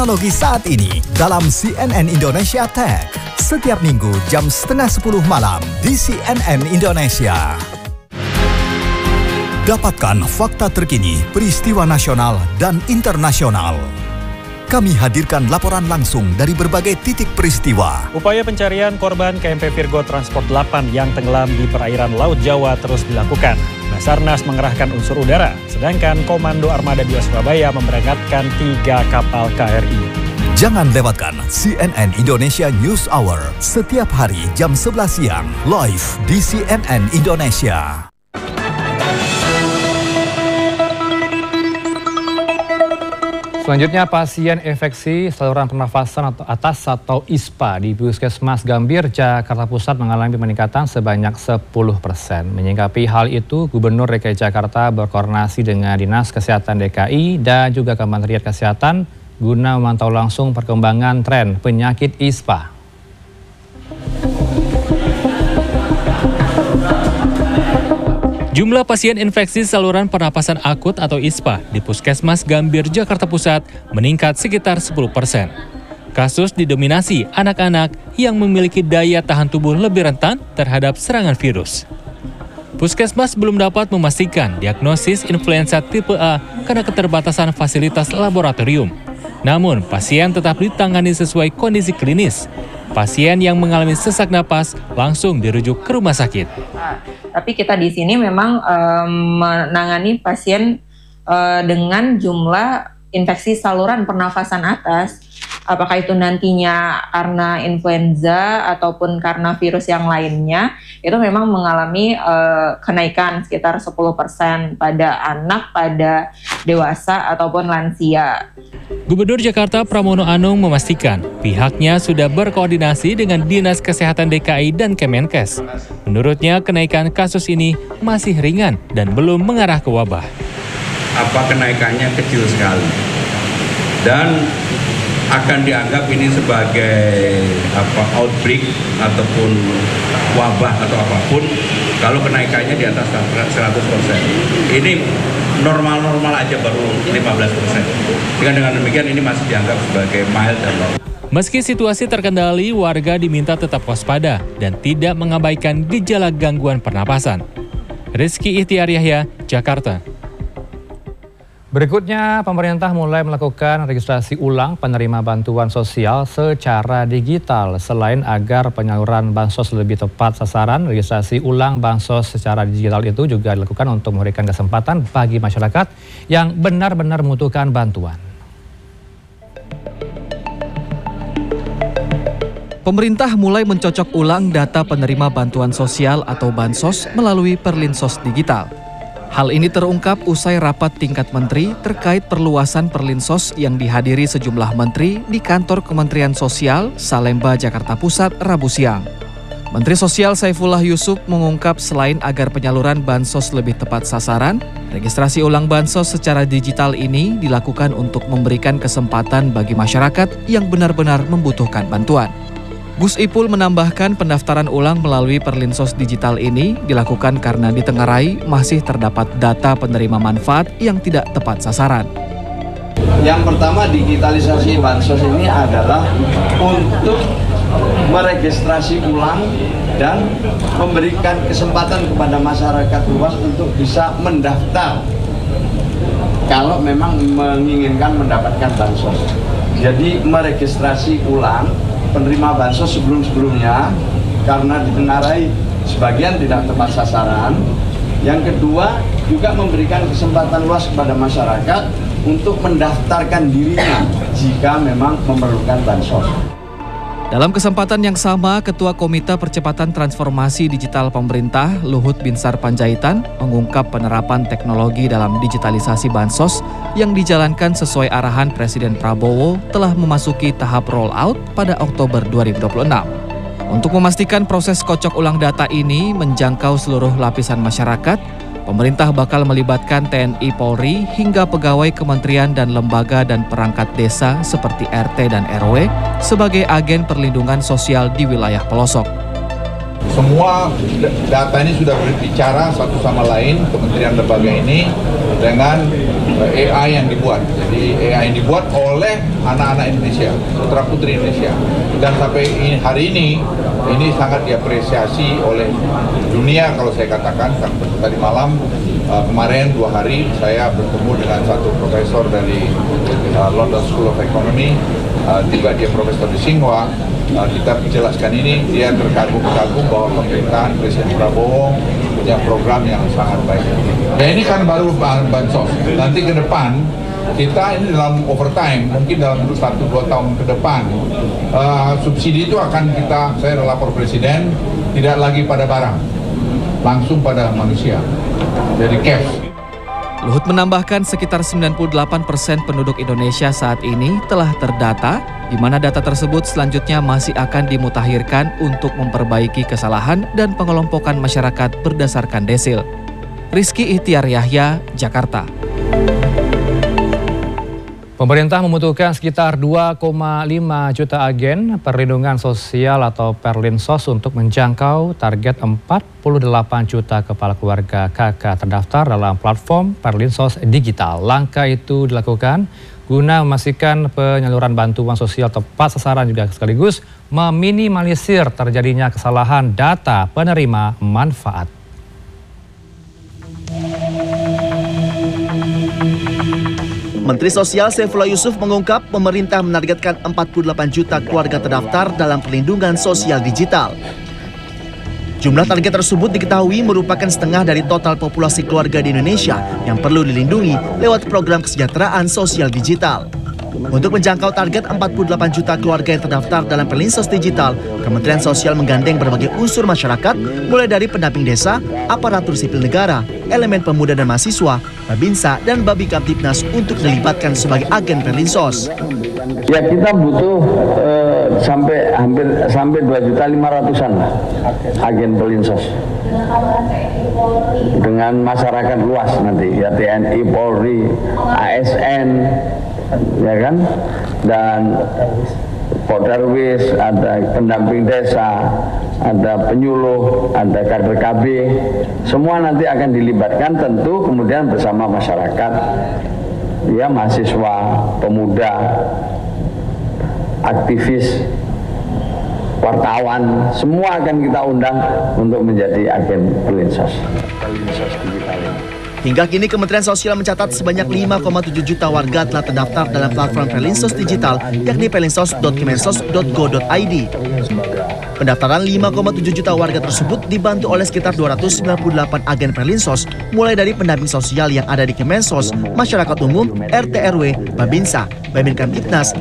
Teknologi saat ini dalam CNN Indonesia Tech. Setiap minggu jam 9:30 malam di CNN Indonesia. Dapatkan fakta terkini, peristiwa nasional dan internasional. Kami hadirkan laporan langsung dari berbagai titik peristiwa. Upaya pencarian korban KMP Virgo Transport 8 yang tenggelam di perairan Laut Jawa terus dilakukan. Basarnas mengerahkan unsur udara, sedangkan Komando Armada 2 Surabaya memberangkatkan 3 kapal KRI. Jangan lewatkan CNN Indonesia News Hour setiap hari jam 11 siang, live di CNN Indonesia. Selanjutnya, pasien infeksi saluran pernafasan atau atas atau ISPA di Puskesmas Gambir, Jakarta Pusat mengalami peningkatan sebanyak 10%. Menyikapi hal itu, Gubernur DKI Jakarta berkoordinasi dengan Dinas Kesehatan DKI dan juga Kementerian Kesehatan guna memantau langsung perkembangan tren penyakit ISPA. Jumlah pasien infeksi saluran pernapasan akut atau ISPA di Puskesmas Gambir, Jakarta Pusat meningkat sekitar 10%. Kasus didominasi anak-anak yang memiliki daya tahan tubuh lebih rentan terhadap serangan virus. Puskesmas belum dapat memastikan diagnosis influenza tipe A karena keterbatasan fasilitas laboratorium. Namun, pasien tetap ditangani sesuai kondisi klinis. Pasien yang mengalami sesak napas langsung dirujuk ke rumah sakit. Tapi kita di sini memang menangani pasien dengan jumlah infeksi saluran pernafasan atas. Apakah itu nantinya karena influenza ataupun karena virus yang lainnya, itu memang mengalami kenaikan sekitar 10% pada anak, pada dewasa ataupun lansia. Gubernur Jakarta Pramono Anung memastikan pihaknya sudah berkoordinasi dengan Dinas Kesehatan DKI dan Kemenkes. Menurutnya, kenaikan kasus ini masih ringan dan belum mengarah ke wabah. Kenaikannya kecil sekali dan akan dianggap ini sebagai outbreak ataupun wabah atau apapun kalau kenaikannya di atas 100%. Ini normal-normal aja baru 15%. Dengan demikian ini masih dianggap sebagai mild dan low. Meski situasi terkendali, warga diminta tetap waspada dan tidak mengabaikan gejala gangguan pernapasan. Rizky Ihtiar Yahya, Jakarta. Berikutnya, pemerintah mulai melakukan registrasi ulang penerima bantuan sosial secara digital. Selain agar penyaluran bansos lebih tepat sasaran, registrasi ulang bansos secara digital itu juga dilakukan untuk memberikan kesempatan bagi masyarakat yang benar-benar membutuhkan bantuan. Pemerintah mulai mencocok ulang data penerima bantuan sosial atau bansos melalui Perlinsos Digital. Hal ini terungkap usai rapat tingkat menteri terkait perluasan Perlinsos yang dihadiri sejumlah menteri di kantor Kementerian Sosial, Salemba, Jakarta Pusat, Rabu siang. Menteri Sosial Saifullah Yusuf mengungkap selain agar penyaluran bansos lebih tepat sasaran, registrasi ulang bansos secara digital ini dilakukan untuk memberikan kesempatan bagi masyarakat yang benar-benar membutuhkan bantuan. Gus Ipul menambahkan pendaftaran ulang melalui Perlinsos Digital ini dilakukan karena di Tenggarai masih terdapat data penerima manfaat yang tidak tepat sasaran. Yang pertama, digitalisasi bansos ini adalah untuk meregistrasi ulang dan memberikan kesempatan kepada masyarakat luas untuk bisa mendaftar kalau memang menginginkan mendapatkan bansos. Jadi meregistrasi ulang penerima bansos sebelum-sebelumnya karena ditengarai sebagian tidak tepat sasaran. Yang kedua, juga memberikan kesempatan luas kepada masyarakat untuk mendaftarkan dirinya jika memang memerlukan bansos. Dalam kesempatan yang sama, Ketua Komite Percepatan Transformasi Digital Pemerintah, Luhut Binsar Panjaitan, mengungkap penerapan teknologi dalam digitalisasi bansos yang dijalankan sesuai arahan Presiden Prabowo telah memasuki tahap rollout pada Oktober 2026. Untuk memastikan proses kocok ulang data ini menjangkau seluruh lapisan masyarakat, pemerintah bakal melibatkan TNI Polri hingga pegawai kementerian dan lembaga dan perangkat desa seperti RT dan RW sebagai agen perlindungan sosial di wilayah pelosok. Semua data ini sudah berbicara satu sama lain, kementerian lembaga ini dengan AI yang dibuat. Jadi AI yang dibuat oleh anak-anak Indonesia, putra-putri Indonesia. Dan sampai hari ini sangat diapresiasi oleh dunia kalau saya katakan. Tadi malam, kemarin 2 hari saya bertemu dengan satu profesor dari London School of Economy, juga dia profesor di Tsinghua. Kita menjelaskan ini, dia terkagum-kagum bahwa pemerintahan Presiden Prabowo punya program yang sangat baik. Ya ini kan baru bansos. Nanti ke depan kita ini dalam overtime, mungkin dalam 1-2 tahun ke depan, subsidi itu akan saya lapor Presiden, tidak lagi pada barang, langsung pada manusia, jadi cash. Luhut menambahkan sekitar 98% penduduk Indonesia saat ini telah terdata, di mana data tersebut selanjutnya masih akan dimutakhirkan untuk memperbaiki kesalahan dan pengelompokan masyarakat berdasarkan desil. Rizky Ihtiar Yahya, Jakarta. Pemerintah membutuhkan sekitar 2,5 juta agen perlindungan sosial atau Perlinsos untuk menjangkau target 48 juta kepala keluarga KK terdaftar dalam platform Perlinsos digital. Langkah itu dilakukan guna memastikan penyaluran bantuan sosial tepat sasaran juga sekaligus meminimalisir terjadinya kesalahan data penerima manfaat. Menteri Sosial Saifullah Yusuf mengungkap pemerintah menargetkan 48 juta keluarga terdaftar dalam perlindungan sosial digital. Jumlah target tersebut diketahui merupakan setengah dari total populasi keluarga di Indonesia yang perlu dilindungi lewat program kesejahteraan sosial digital. Untuk menjangkau target 48 juta keluarga yang terdaftar dalam Perlinsos digital, Kementerian Sosial menggandeng berbagai unsur masyarakat, mulai dari pendamping desa, aparatur sipil negara, elemen pemuda dan mahasiswa, Babinsa, dan Babi Kamtibnas untuk dilibatkan sebagai agen Perlinsos. Ya kita butuh sampai 2.500.000-an agen Perlinsos. Dengan masyarakat luas nanti, ya TNI, Polri, ASN, ya kan, dan Podarwis, ada pendamping desa, ada penyuluh, ada kader KB, semua nanti akan dilibatkan tentu kemudian bersama masyarakat, ya mahasiswa, pemuda, aktivis, wartawan, semua akan kita undang untuk menjadi agen Perlinsos digital. Hingga kini Kementerian Sosial mencatat sebanyak 5,7 juta warga telah terdaftar dalam platform Perlinsos digital, yakni perlinsos.kemensos.go.id. Pendaftaran 5,7 juta warga tersebut dibantu oleh sekitar 298 agen Perlinsos, mulai dari pendamping sosial yang ada di Kemensos, masyarakat umum, RT RW, Babinsa, Babin Kamtibnas,